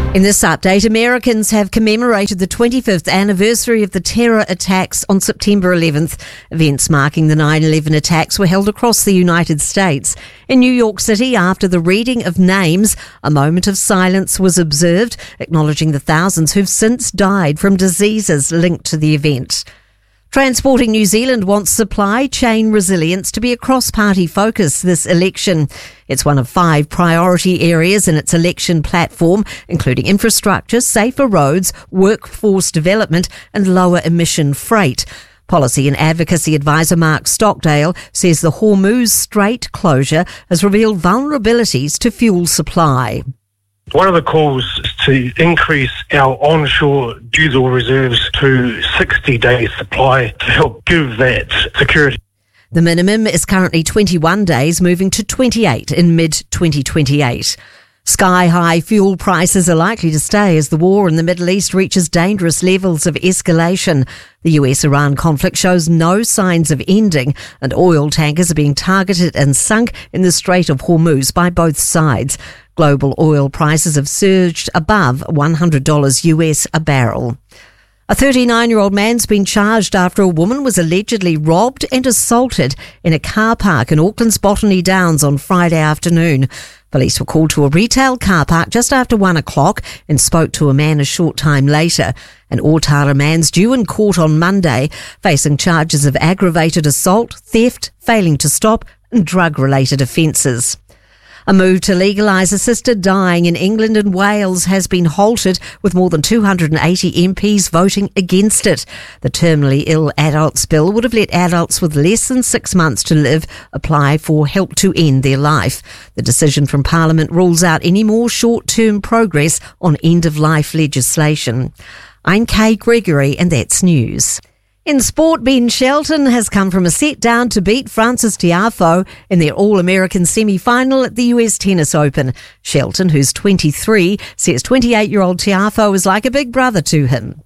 In this update, Americans have commemorated the 25th anniversary of the terror attacks on September 11th. Events marking the 9/11 attacks were held across the United States. In New York City, after the reading of names, a moment of silence was observed, acknowledging the thousands who've since died from diseases linked to the event. Transporting New Zealand wants supply chain resilience to be a cross-party focus this election. It's one of 5 priority areas in its election platform, including infrastructure, safer roads, workforce development and lower emission freight. Policy and advocacy advisor Mark Stockdale says the Hormuz Strait closure has revealed vulnerabilities to fuel supply. One of the calls is to increase our onshore diesel reserves to 60-day supply to help give that security. The minimum is currently 21 days, moving to 28 in mid-2028. Sky-high fuel prices are likely to stay as the war in the Middle East reaches dangerous levels of escalation. The US-Iran conflict shows no signs of ending, and oil tankers are being targeted and sunk in the Strait of Hormuz by both sides. Global oil prices have surged above $100 US a barrel. A 39-year-old man's been charged after a woman was allegedly robbed and assaulted in a car park in Auckland's Botany Downs on Friday afternoon. Police were called to a retail car park just after 1 o'clock and spoke to a man a short time later. An Otara man's due in court on Monday, facing charges of aggravated assault, theft, failing to stop and drug-related offences. A move to legalise assisted dying in England and Wales has been halted, with more than 280 MPs voting against it. The terminally ill adults bill would have let adults with less than 6 months to live apply for help to end their life. The decision from Parliament rules out any more short-term progress on end-of-life legislation. I'm Kay Gregory and that's news. In sport, Ben Shelton has come from a set down to beat Frances Tiafoe in their All-American semi-final at the US Tennis Open. Shelton, who's 23, says 28-year-old Tiafoe is like a big brother to him.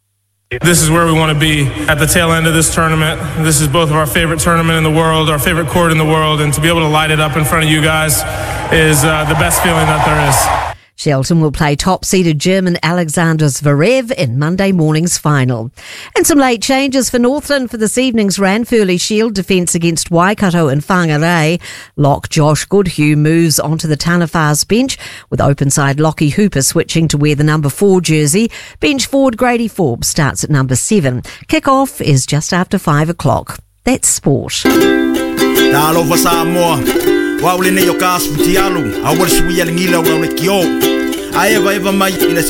This is where we want to be at the tail end of this tournament. This is both of our favorite tournament in the world, our favorite court in the world, and to be able to light it up in front of you guys is the best feeling that there is. Shelton will play top-seeded German Alexander Zverev in Monday morning's final. And some late changes for Northland for this evening's Ranfurly Shield defence against Waikato and Whangarei. Lock Josh Goodhue moves onto the Tanawhas bench, with open side Lockie Hooper switching to wear the number 4 jersey. Bench forward Grady Forbes starts at number 7. Kick-off is just after 5 o'clock. That's sport. Talofa Samoa, waule ne yokas futialu, awar shwi yalingila wa kio. Ai eva mai ina